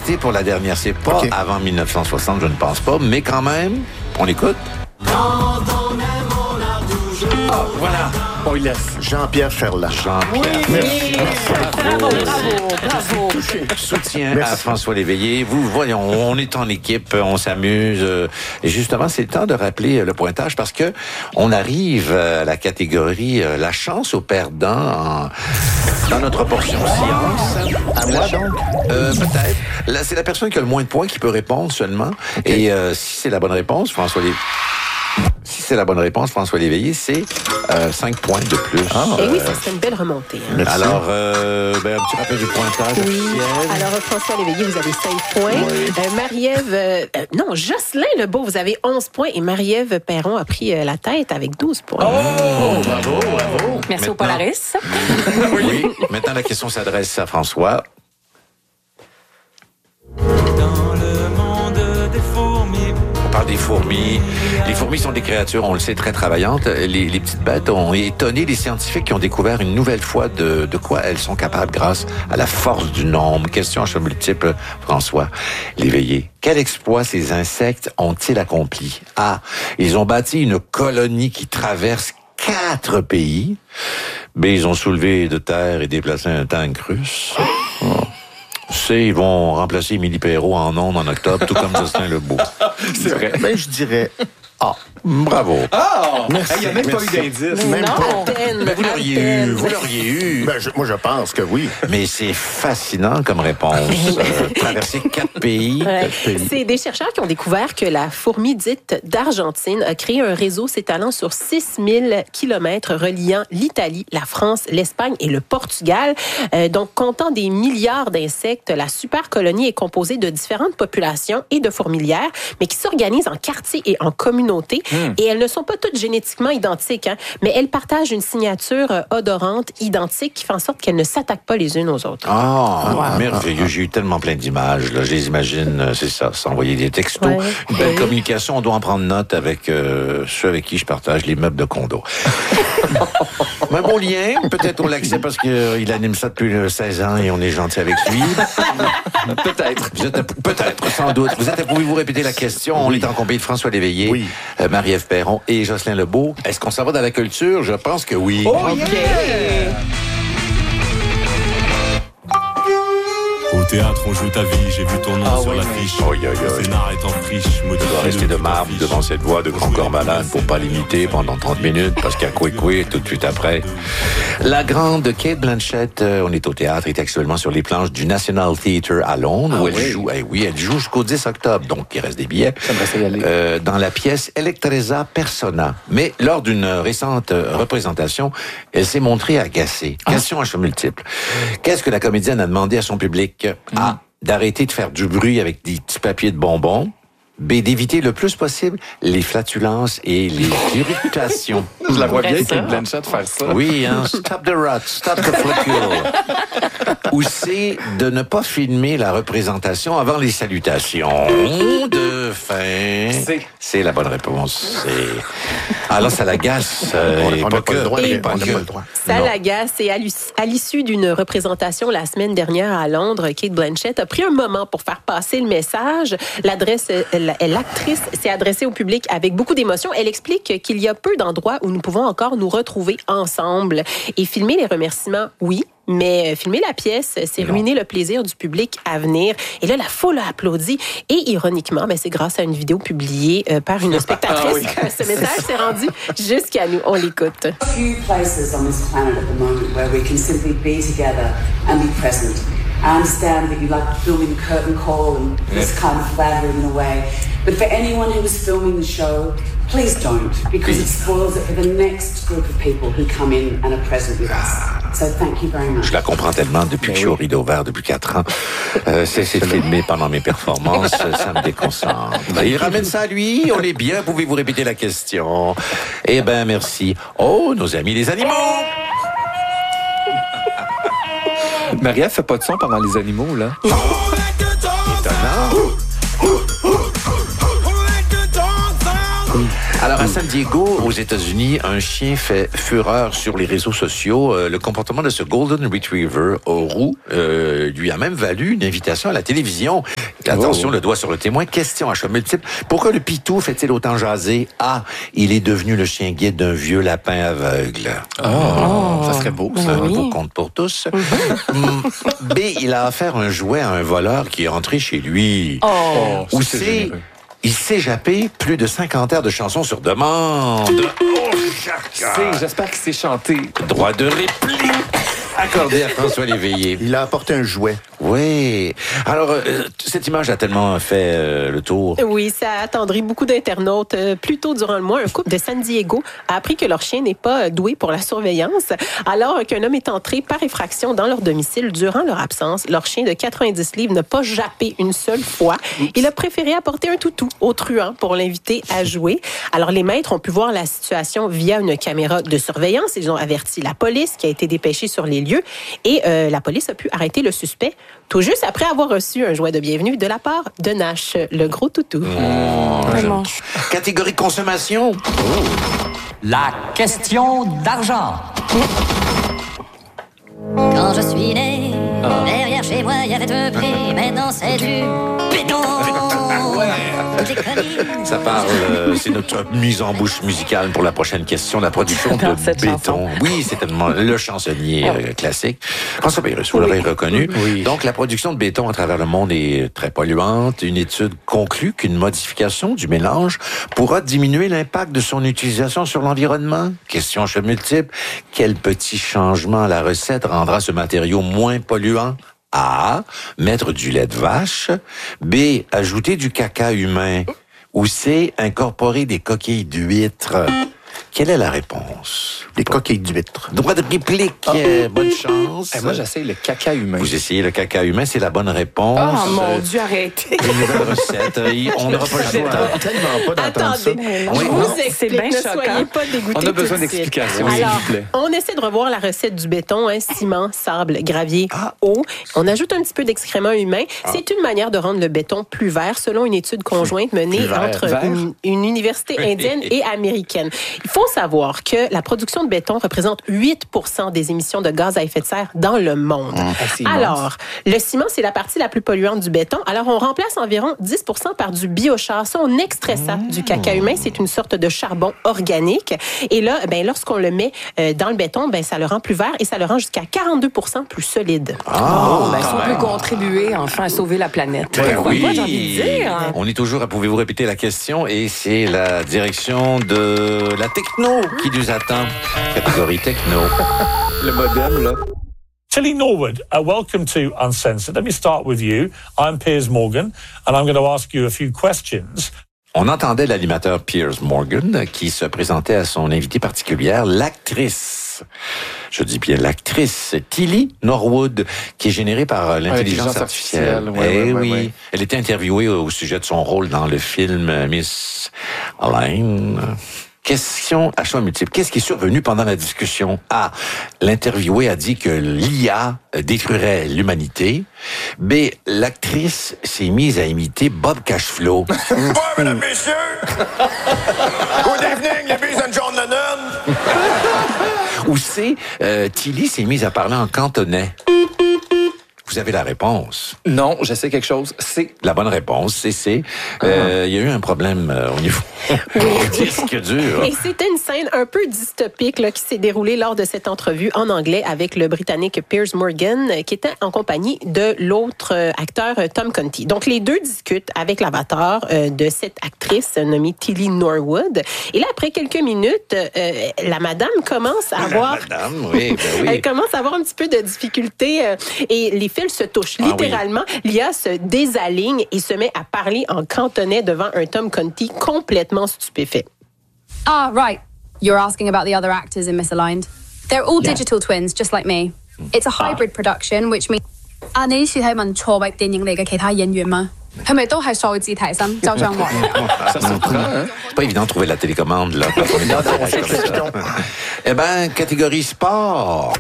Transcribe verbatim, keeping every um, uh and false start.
rester pour la dernière. C'est pas okay. avant mille neuf cent soixante, je ne pense pas, mais quand même, on écoute. Quand on aime, on a toujours... Oh, voilà. On y laisse. Jean-Pierre Ferland. Jean-Pierre. Oui. Merci. Bravo, bravo, bravo. Soutien Merci. à François Léveillé. Vous, voyons, on est en équipe, on s'amuse. Et justement, c'est le temps de rappeler le pointage parce que on arrive à la catégorie La chance aux perdants en, dans notre portion science. À moi, donc? Euh, peut-être. Là, c'est la personne qui a le moins de points qui peut répondre seulement. Okay. Et euh, si c'est la bonne réponse, François Léveillé... Si c'est la bonne réponse, François Léveillé, c'est euh, cinq points de plus. Ah, et euh, oui, ça serait une belle remontée. Hein. Alors, euh, ben, un petit rappel du pointage oui. officiel. Alors, François Léveillé, vous avez cinq points. Oui. Euh, Marie-Ève... Euh, non, Jocelyn Lebeau, vous avez onze points. Et Marie-Ève Perron a pris euh, la tête avec douze points. Oh, oh bravo, bravo. Merci au Polaris. Oui, maintenant, la question s'adresse à François. Dans le monde des fourmis... On parle des fourmis. Les fourmis sont des créatures, on le sait, très travaillantes. Les, les petites bêtes ont étonné les scientifiques qui ont découvert une nouvelle fois de, de quoi elles sont capables grâce à la force du nombre. Question à choix multiple, François Léveillé. Quel exploit ces insectes ont-ils accompli? A. Ils ont bâti une colonie qui traverse quatre pays. B. Ils ont soulevé de terre et déplacé un tank russe. Oh. C, ils vont remplacer Émilie Perrault en ondes en octobre, tout comme Jocelyn Lebeau. C'est vrai. Mais je dirais A. Bravo. Ah! Merci. Il n'y a même Merci. pas eu d'indice. Même non, pas. à peine, Mais vous l'auriez à peine. eu, vous l'auriez eu. Ben, je, moi, je pense que oui. Mais c'est fascinant comme réponse. euh, traverser quatre pays. Ouais. Quatre pays. C'est des chercheurs qui ont découvert que la fourmi dite d'Argentine a créé un réseau s'étalant sur six mille kilomètres reliant l'Italie, la France, l'Espagne et le Portugal. Euh, donc, comptant des milliards d'insectes, la super colonie est composée de différentes populations et de fourmilières, mais qui s'organisent en quartiers et en communautés. Mmh. Et elles ne sont pas toutes génétiquement identiques, hein, mais elles partagent une signature odorante identique qui fait en sorte qu'elles ne s'attaquent pas les unes aux autres. Ah, oh, merveilleux. J'ai eu tellement plein d'images. Là. Je les imagine, c'est ça, s'envoyer des textos. Ouais. Une belle oui. communication. On doit en prendre note avec euh, ceux avec qui je partage les meubles de condo. Un bon lien. Peut-être on l'accepte parce qu'il euh, anime ça depuis seize ans et on est gentil avec lui. Peut-être. Vous êtes à, peut-être, sans doute. Vous êtes à, pouvez-vous répéter la question? Oui. On est en compagnie de François Léveillé, oui. euh, Marie-Ève Perron et Jocelyn Lebeau. Est-ce qu'on s'en va dans la culture? Je pense que oui. Oh, yeah! Au théâtre, on joue ta vie, j'ai vu ton nom Ah sur oui, l'affiche. Oh, yeah, yeah, Le scénar est en friche, Je modifié. dois rester de marbre devant cette voix de grand corps malade pour pas l'imiter pendant trente minutes parce qu'il y a Coué-Coué tout de suite après. La grande Cate Blanchett, euh, on est au théâtre, est actuellement sur les planches du National Theatre à Londres Ah, où elle oui. joue, eh oui, elle joue jusqu'au dix octobre, donc il reste des billets. J'aimerais ça y aller. Euh, dans la pièce Electresa Persona. Mais lors d'une récente représentation, elle s'est montrée agacée. Ah. Question à choix multiple. Qu'est-ce que la comédienne a demandé à son public? Mm. A. D'arrêter de faire du bruit avec des petits papiers de bonbons. B. D'éviter le plus possible les flatulences et les irritations. Je la vois bien, Vrai ça. Kate Blanchett, faire ça. Oui, hein, stop the rot, stop the flacule. Ou C. De ne pas filmer la représentation avant les salutations de fin. C. C'est la bonne réponse. C'est... Alors, ça l'agace. Euh, On- et on n'a pas le droit, Et- pas on n'a que. pas le droit. Ça Non. l'agace. Et à l'is- à l'issue d'une représentation la semaine dernière à Londres, Cate Blanchett a pris un moment pour faire passer le message. L'adresse, la- l'actrice s'est adressée au public avec beaucoup d'émotion. Elle explique qu'il y a peu d'endroits où nous pouvons encore nous retrouver ensemble. Et filmer les remerciements, oui. Mais filmer la pièce, c'est Non. ruiner le plaisir du public à venir. Et là, la foule a applaudi. Et ironiquement, ben, c'est grâce à une vidéo publiée euh, par une spectatrice Ah oui. que ce message s'est rendu jusqu'à nous. On l'écoute. Few places on this planet at the moment where we can simply be together and be present. I understand that you like filming the curtain call and this kind of flattering in a way, but for anyone who was filming the show, please don't, because it spoils it for the next group of people who come in and are present with us. So thank you very much. Je la comprends tellement depuis que je suis au rideau vert depuis quatre ans. Euh, c'est, c'est filmé pendant mes performances, ça me déconcentre. Il ramène ça à lui, on est bien, pouvez-vous répéter la question? Eh ben, merci. Oh, nos amis les animaux! Marie-Ève fait pas de son pendant les animaux, là. Étonnant. Alors, à San Diego, aux États-Unis, un chien fait fureur sur les réseaux sociaux. Euh, le comportement de ce Golden Retriever roux euh, lui a même valu une invitation à la télévision. Attention, oh. le doigt sur le témoin. Question à choix multiple. Pourquoi le pitou fait-il autant jaser? A. Il est devenu le chien guide d'un vieux lapin aveugle. Oh, oh. Ça serait beau, ça. Un oui. beau conte pour tous. Mm-hmm. B. Il a offert un jouet à un voleur qui est entré chez lui. Oh. Ou C. Il s'est jappé plus de cinquante airs de chansons sur demande. Oh, c'est, j'espère qu'il s'est chanté. Droit de réplique accordé à François Léveillé. Il a apporté un jouet. Oui. Alors, euh, cette image a tellement fait euh, le tour. Oui, ça a attendri beaucoup d'internautes. Euh, plus tôt durant le mois, un couple de San Diego a appris que leur chien n'est pas doué pour la surveillance, alors qu'un homme est entré par effraction dans leur domicile durant leur absence. Leur chien de quatre-vingt-dix livres n'a pas jappé une seule fois. Oups. Il a préféré apporter un toutou au truand pour l'inviter à jouer. Alors, les maîtres ont pu voir la situation via une caméra de surveillance. Ils ont averti la police qui a été dépêchée sur les lieux et euh, la police a pu arrêter le suspect tout juste après avoir reçu un jouet de bienvenue de la part de Nash, le gros toutou. Mmh, Catégorie consommation. Oh. La question d'argent. Quand je suis né, ah. derrière chez moi, il y avait un prix. Maintenant, c'est du béton. Ça parle, euh, c'est notre mise en bouche musicale pour la prochaine question, la production de béton. Chanson. Oui, c'est tellement le chansonnier euh, classique. François Pérusse, vous oui. l'aurez reconnu. Oui. Donc, la production de béton à travers le monde est très polluante. Une étude conclut qu'une modification du mélange pourra diminuer l'impact de son utilisation sur l'environnement. Question chez multiple. Quel petit changement à la recette rendra ce matériau moins polluant? A. Mettre du lait de vache. B. Ajouter du caca humain. Ou C. Incorporer des coquilles d'huîtres. Quelle est la réponse? Des coquilles d'huîtres. Droit de réplique. Oh. Bonne chance. Et moi, j'essaye le caca humain. Vous essayez le caca humain, c'est la bonne réponse. Oh mon Dieu, arrêtez. Une nouvelle recette. On n'aura pas le choix. Tellement pas d'entendre ça. Je oui, vous explique, c'est bien ne choquant. Soyez pas dégoûtés. On a besoin d'explications, s'il vous plaît. On essaie de revoir la recette du béton, hein, ciment, sable, gravier, ah. eau. On ajoute un petit peu d'excréments humains. Ah. C'est une manière de rendre le béton plus vert, selon une étude conjointe menée entre une, une université indienne et américaine. Il faut savoir que la production de béton représente huit pour cent des émissions de gaz à effet de serre dans le monde. Mmh. Alors, le ciment, c'est la partie la plus polluante du béton. Alors, on remplace environ dix pour cent par du biochar. Ça, on extrait ça mmh. du caca humain. C'est une sorte de charbon organique. Et là, ben, lorsqu'on le met euh, dans le béton, ben, ça le rend plus vert et ça le rend jusqu'à quarante-deux pour cent plus solide. Ah, oh, ben, si on peut contribuer enfin à sauver la planète. Ben oui. Moi, j'ai envie de dire. On est toujours à, pouvez-vous répéter la question? Et c'est la direction de la techno qui nous attend. Catégorie techno. Le modem, là. Tilly Norwood, uh, welcome to Uncensored. Let me start with you. I'm Piers Morgan, and I'm going to ask you a few questions. On entendait l'animateur Piers Morgan qui se présentait à son invitée particulière, l'actrice. Je dis bien l'actrice Tilly Norwood, qui est générée par l'intelligence artificielle. artificielle. Ouais, eh ouais, oui. Ouais, ouais. Elle était interviewée au sujet de son rôle dans le film Miss Elaine. Question à choix multiple. Qu'est-ce qui est survenu pendant la discussion? A. L'interviewé a dit que l'I A détruirait l'humanité. B. L'actrice s'est mise à imiter Bob Cashflow. Bonjour, mesdames, messieurs! Good evening, ladies and John Lennon! Ou C. Euh, Tilly s'est mise à parler en cantonais. Vous avez la réponse. Non, je sais quelque chose. C'est la bonne réponse. C'est c'est. Euh, il y a eu un problème euh, au niveau du disque dur. Et c'était une scène un peu dystopique là, qui s'est déroulée lors de cette entrevue en anglais avec le Britannique Piers Morgan, qui était en compagnie de l'autre euh, acteur euh, Tom Conti. Donc les deux discutent avec l'avatar euh, de cette actrice nommée Tilly Norwood. Et là, après quelques minutes, euh, la madame commence à avoir, la madame, oui, ben oui. elle commence à avoir un petit peu de difficulté euh, et les fils se touchent. Ah, littéralement, oui. L'I A se désaligne et se met à parler en cantonais devant un Tom Conti complètement stupéfait. Ah, right. You're asking about the other actors in Misaligned. They're all Yeah. digital twins, just like me. It's a hybrid production, which means... 啊，你呢次係問錯位電影嚟嘅其他演員嗎？係咪都係數字提升？周章華。 Ça surprend, hein? C'est pas évident de trouver la télécommande, là, quand on est dans des comme ça. Eh ben, catégorie sport.